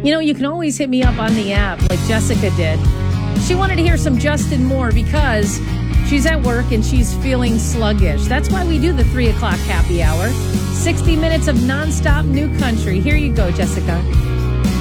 You know, you can always hit me up on the app like Jessica did. She wanted to hear some Justin Moore because she's at work and she's feeling sluggish. That's why we do the 3 o'clock happy hour. 60 minutes of nonstop new country. Here you go, Jessica.